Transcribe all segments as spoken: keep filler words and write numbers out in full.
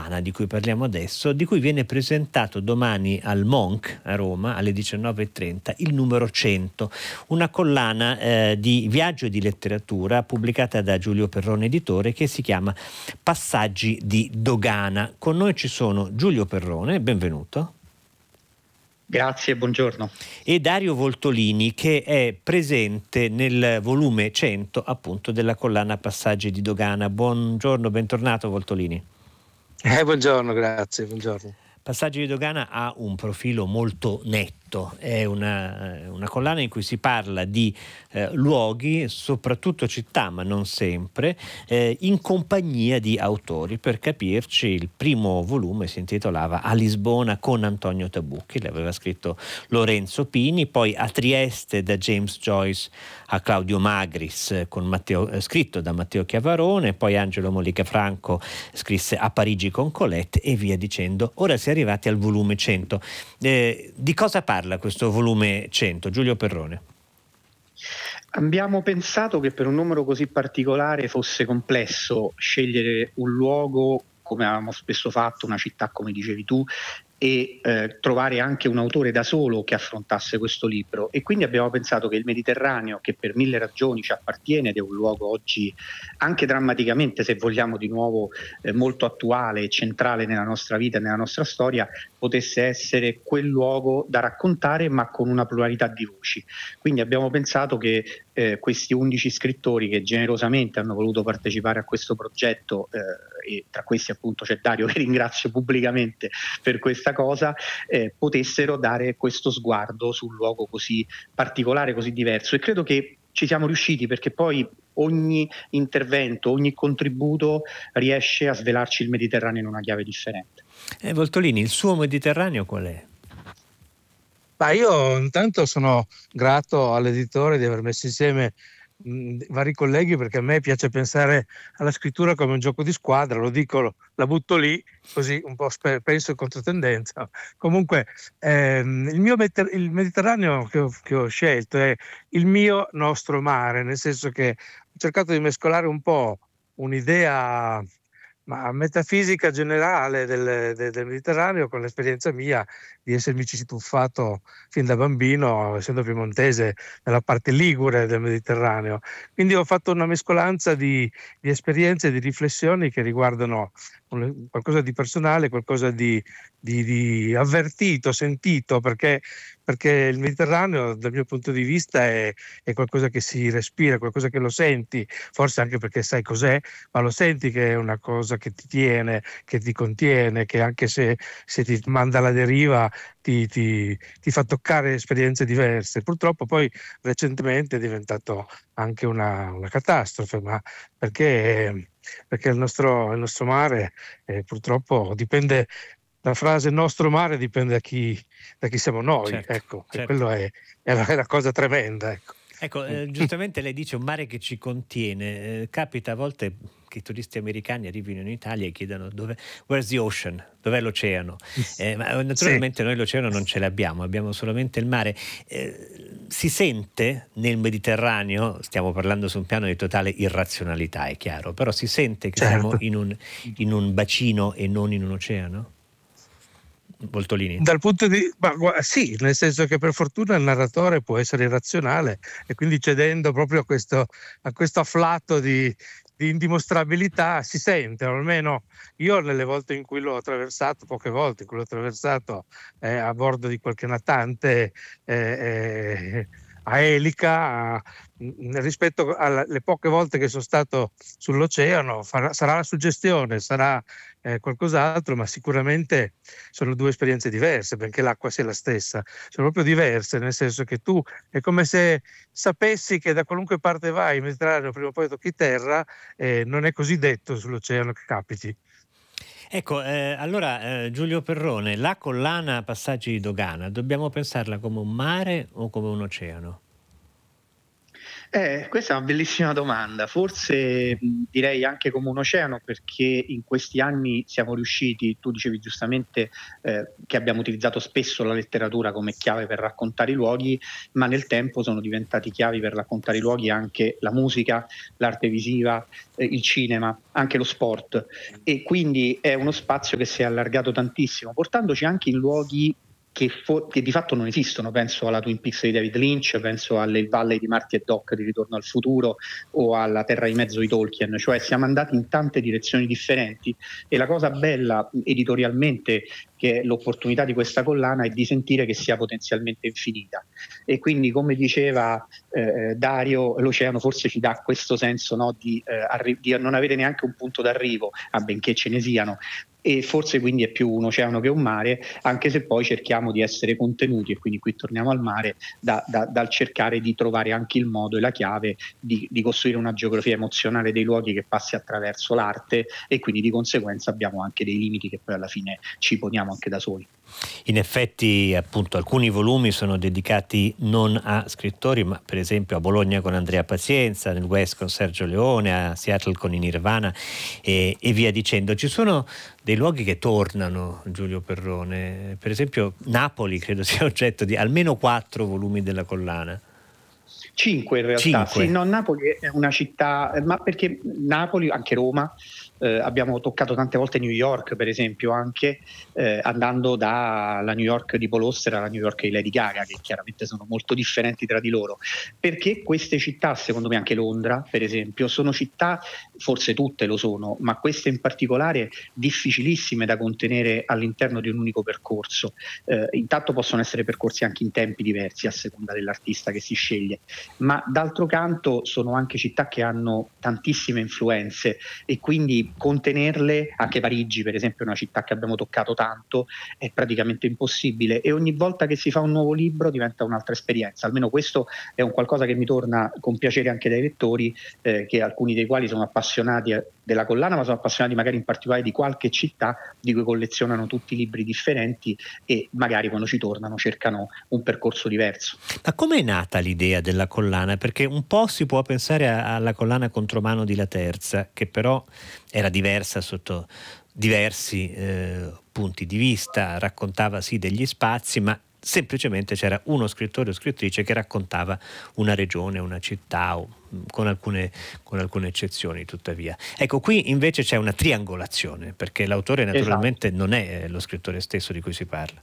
collana di cui parliamo adesso, di cui viene presentato domani al Monk a Roma alle diciannove e trenta il numero cento, una collana eh, di viaggio e di letteratura pubblicata da Giulio Perrone editore, che si chiama Passaggi di dogana. Con noi ci sono Giulio Perrone, benvenuto. Grazie, buongiorno. E Dario Voltolini, che è presente nel volume cento appunto della collana Passaggi di dogana. Buongiorno, bentornato Voltolini. Eh, buongiorno, grazie, buongiorno. Passaggi di dogana ha un profilo molto netto, è una, una collana in cui si parla di eh, luoghi, soprattutto città, ma non sempre, eh, in compagnia di autori. Per capirci, il primo volume si intitolava A Lisbona con Antonio Tabucchi, l'aveva scritto Lorenzo Pini, poi A Trieste da James Joyce a Claudio Magris, con Matteo, eh, scritto da Matteo Chiavarone, poi Angelo Mollica Franco scrisse A Parigi con Colette e via dicendo. Ora si è arrivati al volume cento. Eh, di cosa parla questo volume cento, Giulio Perrone? Abbiamo pensato che per un numero così particolare fosse complesso scegliere un luogo, come avevamo spesso fatto, una città come dicevi tu, e eh, trovare anche un autore da solo che affrontasse questo libro, e quindi abbiamo pensato che il Mediterraneo, che per mille ragioni ci appartiene ed è un luogo oggi anche drammaticamente, se vogliamo, di nuovo eh, molto attuale e centrale nella nostra vita e nella nostra storia, potesse essere quel luogo da raccontare, ma con una pluralità di voci. Quindi abbiamo pensato che eh, questi undici scrittori che generosamente hanno voluto partecipare a questo progetto, eh, e tra questi appunto c'è Dario, che ringrazio pubblicamente per questa cosa, eh, potessero dare questo sguardo su un luogo così particolare, così diverso, e credo che ci siamo riusciti, perché poi ogni intervento, ogni contributo riesce a svelarci il Mediterraneo in una chiave differente. Eh, Voltolini, il suo Mediterraneo qual è? Ma io intanto sono grato all'editore di aver messo insieme mh, vari colleghi, perché a me piace pensare alla scrittura come un gioco di squadra, lo dico, la butto lì, così un po' spe- penso in controtendenza. Comunque ehm, il mio Mediter- il Mediterraneo che ho, che ho scelto è il mio nostro mare, nel senso che ho cercato di mescolare un po' un'idea ma metafisica generale del, del- del Mediterraneo con l'esperienza mia di essermi ci tuffato fin da bambino, essendo piemontese, nella parte ligure del Mediterraneo. Quindi ho fatto una mescolanza di, di esperienze e di riflessioni che riguardano un- qualcosa di personale, qualcosa di, di- di avvertito, sentito, perché, perché il Mediterraneo, dal mio punto di vista, è, è qualcosa che si respira, qualcosa che lo senti, forse anche perché sai cos'è, ma lo senti che è una cosa che ti tiene, che ti contiene, che anche se, se ti manda alla deriva ti, ti- ti fa toccare esperienze diverse. Purtroppo poi recentemente è diventato anche una, una catastrofe, ma perché, perché il nostro, il nostro mare eh, purtroppo dipende, la frase nostro mare dipende da chi, da chi siamo noi, Certo, ecco, e certo. quello è, è la, è la cosa tremenda, ecco. Ecco, eh, giustamente lei dice un mare che ci contiene. Eh, capita a volte che i turisti americani arrivino in Italia e chiedano dove, where's the ocean? Dov'è l'oceano? Eh, ma Sì. naturalmente noi l'oceano non ce l'abbiamo, abbiamo solamente il mare. Eh, si sente nel Mediterraneo, stiamo parlando su un piano di totale irrazionalità, è chiaro, però si sente che siamo Certo. in un, in un bacino e non in un oceano? Voltolini? Dal punto di ma, gua- sì, nel senso che per fortuna il narratore può essere irrazionale e quindi cedendo proprio a questo, a questo afflato di, di indimostrabilità si sente, o almeno io nelle volte in cui l'ho attraversato, poche volte in cui l'ho attraversato eh, a bordo di qualche natante eh, eh, a elica, a- mh, rispetto alle poche volte che sono stato sull'oceano, farà- sarà la suggestione, sarà eh, qualcos'altro, ma sicuramente sono due esperienze diverse, benché l'acqua sia la stessa, sono proprio diverse, nel senso che tu è come se sapessi che da qualunque parte vai in Mediterraneo prima o poi tocchi terra, e non è così detto sull'oceano che capiti. Ecco, eh, allora eh, Giulio Perrone, la collana Passaggi di dogana, dobbiamo pensarla come un mare o come un oceano? Eh, questa è una bellissima domanda, forse mh, direi anche come un oceano, perché in questi anni siamo riusciti, tu dicevi giustamente eh, che abbiamo utilizzato spesso la letteratura come chiave per raccontare i luoghi, ma nel tempo sono diventati chiavi per raccontare i luoghi anche la musica, l'arte visiva, eh, il cinema, anche lo sport, e quindi è uno spazio che si è allargato tantissimo, portandoci anche in luoghi che, fo- che di fatto non esistono. Penso alla Twin Peaks di David Lynch, penso alle Il Valley di Marty e Doc di Ritorno al futuro o alla Terra di mezzo di Tolkien, cioè siamo andati in tante direzioni differenti, e la cosa bella editorialmente, che è l'opportunità di questa collana, è di sentire che sia potenzialmente infinita, e quindi, come diceva eh, Dario, l'oceano forse ci dà questo senso, no, di, eh, arri- di non avere neanche un punto d'arrivo, a benché ce ne siano, e forse quindi è più un oceano che un mare, anche se poi cerchiamo di essere contenuti, e quindi qui torniamo al mare, da, da, dal cercare di trovare anche il modo e la chiave di, di costruire una geografia emozionale dei luoghi che passi attraverso l'arte, e quindi di conseguenza abbiamo anche dei limiti che poi alla fine ci poniamo anche da soli. In effetti, appunto, alcuni volumi sono dedicati non a scrittori, ma per esempio a Bologna con Andrea Pazienza, nel West con Sergio Leone, a Seattle con i Nirvana e, e via dicendo. Ci sono dei luoghi che tornano, Giulio Perrone, per esempio Napoli credo sia oggetto di almeno quattro volumi della collana. Cinque in realtà, Cinque. sì, no, Napoli è una città, eh, ma perché Napoli, anche Roma, eh, abbiamo toccato tante volte New York per esempio, anche eh, andando dalla New York di Paul Auster alla New York di Lady Gaga, che chiaramente sono molto differenti tra di loro, perché queste città, secondo me anche Londra per esempio, sono città, forse tutte lo sono, ma queste in particolare difficilissime da contenere all'interno di un unico percorso. Eh, intanto possono essere percorsi anche in tempi diversi a seconda dell'artista che si sceglie, ma d'altro canto sono anche città che hanno tantissime influenze, e quindi contenerle, anche Parigi per esempio è una città che abbiamo toccato tanto, è praticamente impossibile, e ogni volta che si fa un nuovo libro diventa un'altra esperienza. Almeno questo è un qualcosa che mi torna con piacere anche dai lettori, eh, che alcuni dei quali sono appassionati della collana, ma sono appassionati magari in particolare di qualche città di cui collezionano tutti i libri differenti, e magari quando ci tornano cercano un percorso diverso. Ma com'è nata l'idea della collana? Perché un po' si può pensare a- alla collana Contromano di La Terza, che però era diversa sotto diversi eh, punti di vista, raccontava sì degli spazi, ma semplicemente c'era uno scrittore o scrittrice che raccontava una regione, una città, o, con alcune, con alcune eccezioni tuttavia. Ecco, qui invece c'è una triangolazione, perché l'autore naturalmente Esatto. non è lo scrittore stesso di cui si parla.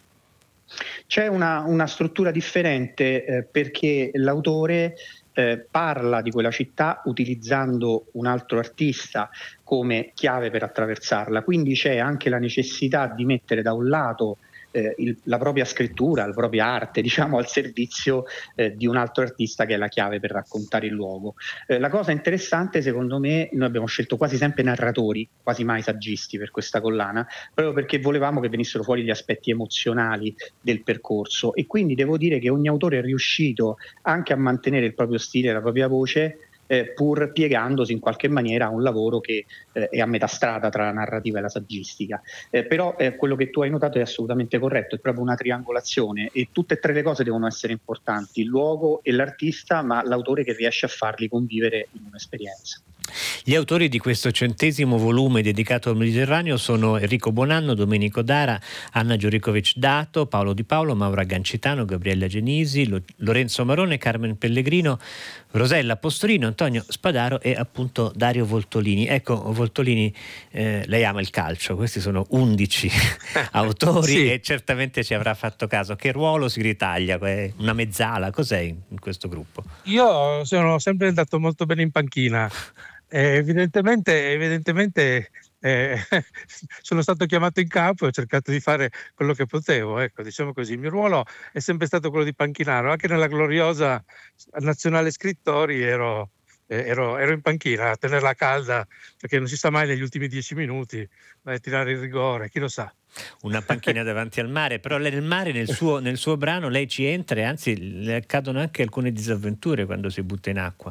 C'è una, una struttura differente, eh, perché l'autore eh, parla di quella città utilizzando un altro artista come chiave per attraversarla, quindi c'è anche la necessità di mettere da un lato eh, il, la propria scrittura, la propria arte, diciamo, al servizio eh, di un altro artista che è la chiave per raccontare il luogo. Eh, la cosa interessante, secondo me, noi abbiamo scelto quasi sempre narratori, quasi mai saggisti per questa collana, proprio perché volevamo che venissero fuori gli aspetti emozionali del percorso, e quindi devo dire che ogni autore è riuscito anche a mantenere il proprio stile, la propria voce, eh, pur piegandosi in qualche maniera a un lavoro che eh, è a metà strada tra la narrativa e la saggistica. Eh, però eh, quello che tu hai notato è assolutamente corretto, è proprio una triangolazione, e tutte e tre le cose devono essere importanti: il luogo e l'artista, ma l'autore che riesce a farli convivere in un'esperienza. Gli autori di questo centesimo volume dedicato al Mediterraneo sono Enrico Bonanno, Domenico Dara, Anna Giuricovic Dato, Paolo Di Paolo, Maura Gancitano, Gabriella Genisi, Lo- Lorenzo Marone, Carmen Pellegrino, Rosella Postorino, Antonio Spadaro e appunto Dario Voltolini. Ecco, Voltolini, eh, lei ama il calcio, questi sono undici autori Sì. e certamente ci avrà fatto caso. Che ruolo si ritaglia? Una mezzala? Cos'è in, in questo gruppo? Io sono sempre andato molto bene in panchina. Eh, evidentemente, evidentemente eh, sono stato chiamato in campo e ho cercato di fare quello che potevo, ecco, diciamo così. Il mio ruolo è sempre stato quello di panchinaro, anche nella gloriosa nazionale scrittori ero, eh, ero, ero in panchina a tenerla calda, perché non si sa mai negli ultimi dieci minuti, vai a tirare il rigore, chi lo sa. Una panchina davanti al mare, però nel mare, nel suo, nel suo brano, lei ci entra e anzi le accadono anche alcune disavventure quando si butta in acqua.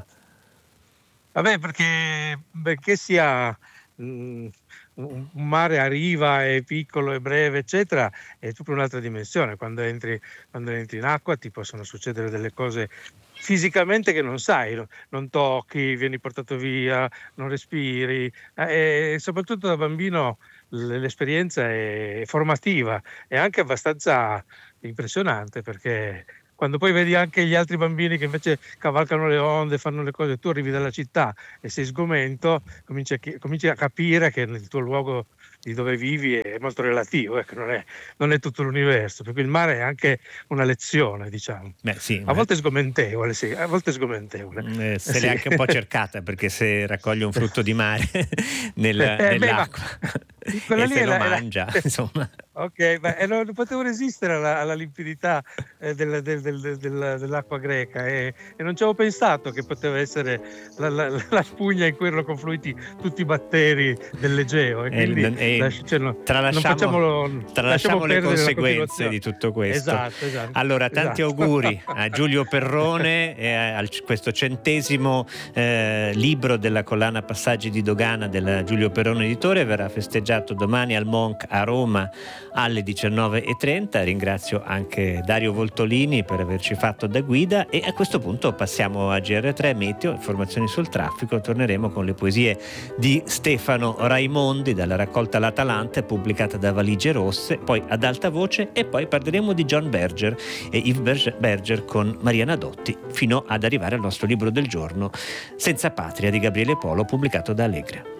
Vabbè, perché benché sia mh, un mare a riva, è piccolo e breve, eccetera, è proprio un'altra dimensione. Quando entri, quando entri in acqua ti possono succedere delle cose fisicamente che non sai, non tocchi, vieni portato via, non respiri, eh, e soprattutto da bambino l'esperienza è formativa e anche abbastanza impressionante, perché quando poi vedi anche gli altri bambini che invece cavalcano le onde, fanno le cose, tu arrivi dalla città e sei sgomento, cominci a, cominci a capire che nel tuo luogo di dove vivi è molto relativo, ecco, non è, non è tutto l'universo, perché il mare è anche una lezione, diciamo. Beh, sì, a volte sgomentevole, sì, a volte sgomentevole. Eh, se sì. l'è anche un po' cercata, perché se raccoglie un frutto di mare nel, eh, nell'acqua beh, e se lo era, mangia, era... insomma. Ok, ma eh, non potevo resistere alla, alla limpidità eh, del, del, del, del, dell'acqua greca e, e non ci avevo pensato che poteva essere la, la, la spugna in cui erano confluiti tutti i batteri dell'Egeo. E quindi e, lasci, cioè, no, tralasciamo, facciamolo, tralasciamo le conseguenze di tutto questo. Esatto, esatto, allora, tanti esatto. auguri a Giulio Perrone e a, a questo centesimo eh, libro della collana Passaggi di Dogana della Giulio Perrone Editore. Verrà festeggiato domani al Monk a Roma alle diciannove e trenta. Ringrazio anche Dario Voltolini per averci fatto da guida e a questo punto passiamo a G R tre Meteo, informazioni sul traffico. Torneremo con le poesie di Stefano Raimondi dalla raccolta L'Atalante pubblicata da Valigie Rosse, poi Ad alta voce e poi parleremo di John Berger e Yves Berger con Mariana Dotti fino ad arrivare al nostro libro del giorno Senza patria di Gabriele Polo pubblicato da Allegra.